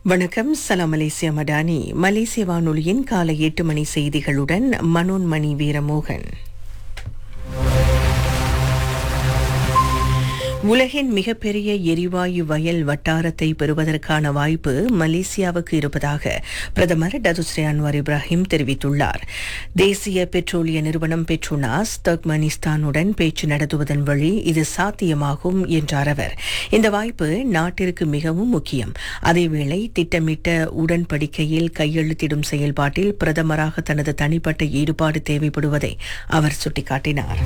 வணக்கம். சலாம் மலேசியா மடானி. மலேசிய வானொலியின் காலை 8 மணி செய்திகளுடன் மனோன்மணி வீரமோகன். உலகின் மிகப்பெரிய எரிவாயு வயல் வட்டாரத்தை பெறுவதற்கான வாய்ப்பு மலேசியாவுக்கு இருப்பதாக பிரதமர் டத்துஸ்ரீ அன்வார் இப்ராஹிம் தெரிவித்துள்ளார். தேசிய பெட்ரோலிய நிறுவனம் பெட்ரோனாஸ் துர்க்மெனிஸ்தானுடன் பேச்சு நடத்துவதன் வழி இது சாத்தியமாகும் என்றார் அவர். இந்த வாய்ப்பு நாட்டிற்கு மிகவும் முக்கியம். அதேவேளை திட்டமிட்ட உடன்படிக்கையில் கையெழுத்திடும் செயல்பாட்டில் பிரதமராக தனது தனிப்பட்ட ஈடுபாடு தேவைப்படுவதை அவர் சுட்டிக்காட்டினார்.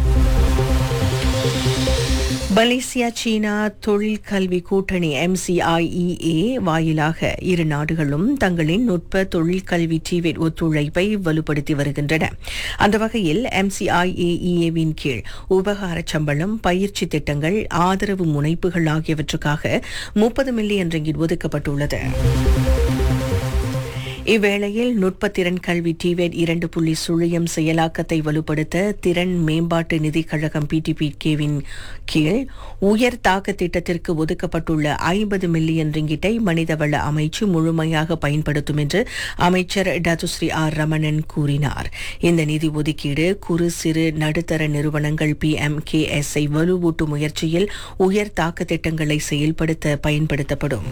மலேசியா சீனா தொழில் கல்வி கூட்டணி MCIEA வாயிலாக இரு நாடுகளும் தங்களின் நுட்ப தொழிற்கல்வி டிவேட் ஒத்துழைப்பை வலுப்படுத்தி வருகின்றன. அந்த வகையில் MCIEA-வின் கீழ் உபகார சம்பளம், பயிற்சி திட்டங்கள், ஆதரவு முனைப்புகள் ஆகியவற்றுக்காக 30 மில்லியன் ரிங்கிட் ஒதுக்கப்பட்டுள்ளது. இவ்வேளையில் நுட்பத்திறன் கல்வி டிவேட் 2.0 செயலாக்கத்தை வலுப்படுத்த திறன் மேம்பாட்டு நிதிக் கழகம் PTPK-வின் கீழ் உயர் தாக்க திட்டத்திற்கு ஒதுக்கப்பட்டுள்ள 50 மில்லியன் ரிங்கிட்டை மனிதவள அமைச்சு முழுமையாக பயன்படுத்தும் என்று அமைச்சர் டத்துஸ்ரீ ஆர் ரமணன் கூறினார். இந்த நிதி ஒதுக்கீடு குறு சிறு நடுத்தர நிறுவனங்கள் PMKS-ஐ வலுவூட்டும் முயற்சியில் உயர் தாக்க திட்டங்களை செயல்படுத்த பயன்படுத்தப்படும்.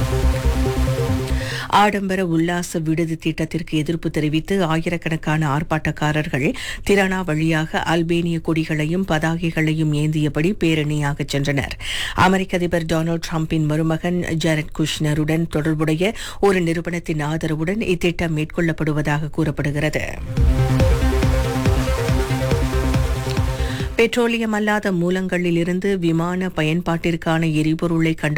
ஆடம்பர உல்லாச விடுதி திட்டத்திற்கு எதிர்ப்பு தெரிவித்து ஆயிரக்கணக்கான ஆர்ப்பாட்டக்காரர்கள் திரானா வழியாக அல்பேனிய கொடிகளையும் பதாகைகளையும் ஏந்தியபடி பேரணியாக சென்றனர். அமெரிக்க அதிபர் டொனால்டு டிரம்பின் மருமகன் ஜாரெட் குஷ்னருடன் தொடர்புடைய ஒரு நிறுவனத்தின் ஆதரவுடன் இத்திட்டம் மேற்கொள்ளப்படுவதாக கூறப்படுகிறது. பெட்ரோலியம் அல்லாத மூலங்களிலிருந்து விமான பயன்பாட்டிற்கான எரிபொருளை